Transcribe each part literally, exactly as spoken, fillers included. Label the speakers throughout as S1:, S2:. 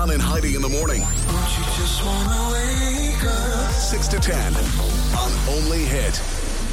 S1: On and Heidi in the morning.
S2: Don't you just wanna wake up?
S1: six to ten on Only Hit.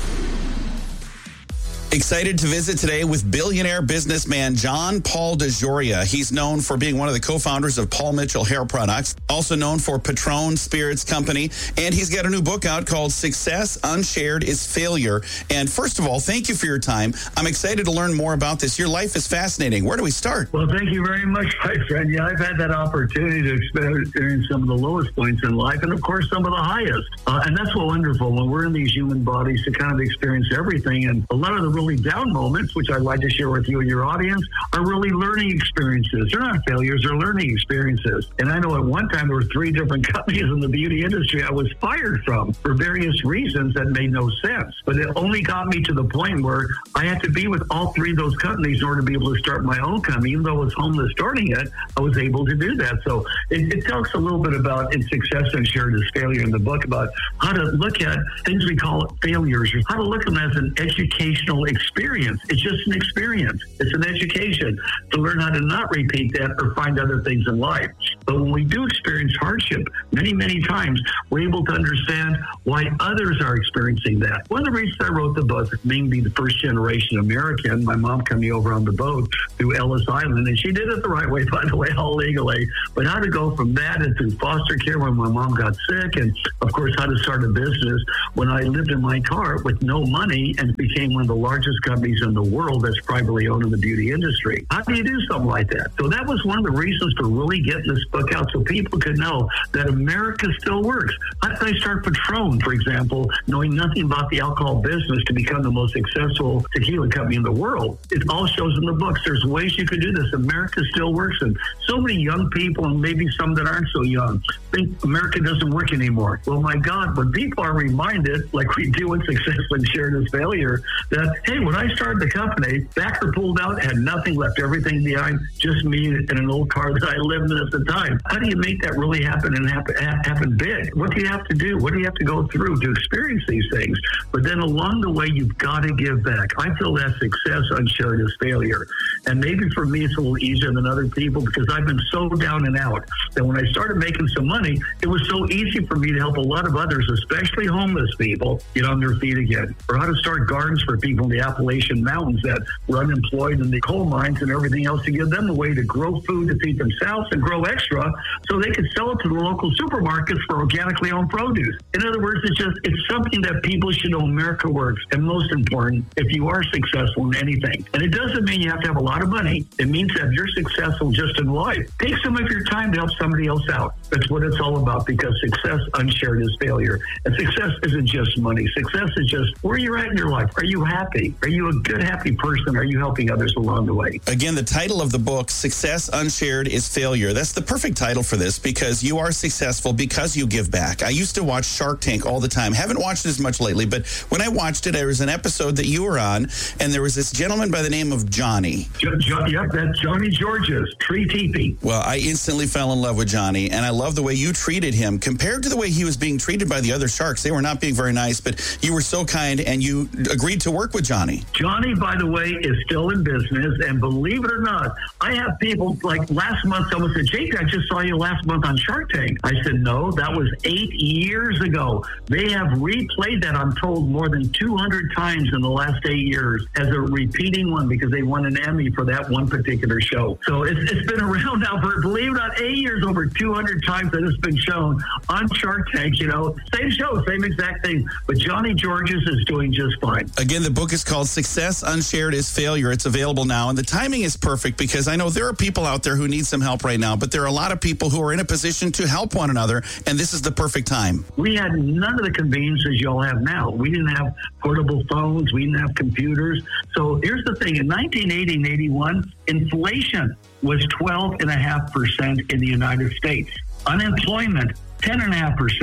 S3: Excited to visit today with billionaire businessman John Paul DeJoria. He's known for being one of the co-founders of Paul Mitchell Hair Products, also known for Patron Spirits Company, and he's got a new book out called Success Unshared is Failure. And first of all, thank you for your time. I'm excited to learn more about this. Your life is fascinating. Where do we start?
S4: Well, thank you very much, my friend. Yeah, I've had that opportunity to experience some of the lowest points in life and, of course, some of the highest. Uh, and that's what's wonderful when we're in these human bodies to kind of experience everything. And a lot of the really down moments, which I'd like to share with you and your audience, are really learning experiences. They're not failures, they're learning experiences. And I know at one time there were three different companies in the beauty industry I was fired from for various reasons that made no sense. But it only got me to the point where I had to be with all three of those companies in order to be able to start my own company. Even though I was homeless starting it, I was able to do that. So it, it talks a little bit about in Success Unshared is Failure in the book about how to look at things we call failures, or how to look at them as an educational experience. It's just an experience. It's an education to learn how to not repeat that or find other things in life. But when we do experience hardship, many, many times, we're able to understand why others are experiencing that. One of the reasons I wrote the book, being the first generation American, my mom coming over on the boat through Ellis Island, and she did it the right way, by the way, all legally, but how to go from that into foster care when my mom got sick, and of course, how to start a business when I lived in my car with no money and became one of the largest companies in the world that's privately owned in the beauty industry. How do you do something like that? So that was one of the reasons for really getting this book out, so people could know that America still works. How did I start Patron, for example, knowing nothing about the alcohol business to become the most successful tequila company in the world? It all shows in the books. There's ways you could do this. America still works. And so many young people, and maybe some that aren't so young, think America doesn't work anymore. Well, my God, when people are reminded, like we do in Success Unshared is Failure, that, hey, when I started the company, backer pulled out, had nothing, left everything behind, just me in an old car that I lived in at the time. How do you make that really happen and happen, happen big? What do you have to do? What do you have to go through to experience these things? But then along the way, you've got to give back. I feel that Success Unshared is Failure. And maybe for me, it's a little easier than other people because I've been so down and out that when I started making some money, it was so easy for me to help a lot of others, especially homeless people, get on their feet again. Or how to start gardens for people in the Appalachian Mountains that were unemployed in the coal mines and everything else, to give them a way to grow food to feed themselves and grow extra so they could sell it to the local supermarkets for organically owned produce. In other words, it's just, it's something that people should know America works. And most important, if you are successful in anything, and it doesn't mean you have to have a lot of money. It means that if you're successful just in life, take some of your time to help somebody else out. That's what it's all about, because Success Unshared is Failure. And success isn't just money. Success is just where you're at in your life. Are you happy? Are you a good, happy person? Are you helping others along the way?
S3: Again, the title of the book, Success Unshared is Failure. That's the perfect title for this because you are successful because you give back. I used to watch Shark Tank all the time. Haven't watched it as much lately, but when I watched it, there was an episode that you were on, and there was this gentleman by the name of Johnny.
S4: Jo- jo- yep, that's Johnny George's Tree Teepee.
S3: Well, I instantly fell in love with Johnny, and I love the way you treated him. Compared to the way he was being treated by the other sharks, they were not being very nice, but you were so kind, and you agreed to work with Johnny.
S4: Johnny, by the way, is still in business, and believe it or not, I have people, like last month, someone said, Jake, I just saw you last month on Shark Tank. I said, no, that was eight years ago. They have replayed that, I'm told, more than two hundred times in the last eight years as a repeating one because they won an Emmy for that one particular show. So it's, it's been around now for, believe it or not, eight years, over two hundred times that it's been shown on Shark Tank, you know, same show, same exact thing. But Johnny George's is doing just fine.
S3: Again, the book is called Success Unshared is Failure. It's available now, and the timing is perfect because I know there are people out there who need some help right now, but there are a lot of people who are in a position to help one another, and this is the perfect time.
S4: We had none of the conveniences y'all have now. We didn't have portable phones. We didn't have computers. So here's the thing. In nineteen eighty and eighty-one, inflation was twelve point five percent in the United States. Unemployment, ten point five percent.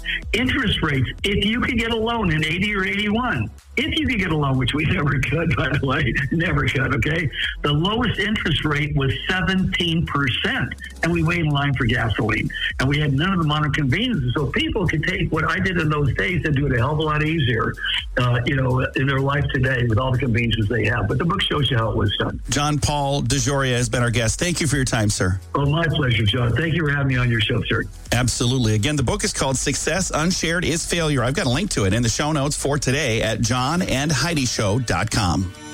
S4: Interest rates, if you could get a loan in eighty or eighty-one, if you could get a loan, which we never could, by the way, never could, okay? The lowest interest rate was seventeen percent, and we waited in line for gasoline. And we had none of the modern conveniences, so people could take what I did in those days and do it a hell of a lot easier, uh, you know, in their life today with all the conveniences they have. But the book shows you how it was done.
S3: John Paul DeJoria has been our guest. Thank you for your time, sir.
S4: Oh, my pleasure, John. Thank you for having me on your show, sir.
S3: Absolutely. Again, the book is called Success Unshared is Failure. I've got a link to it in the show notes for today at john and heidi show dot com.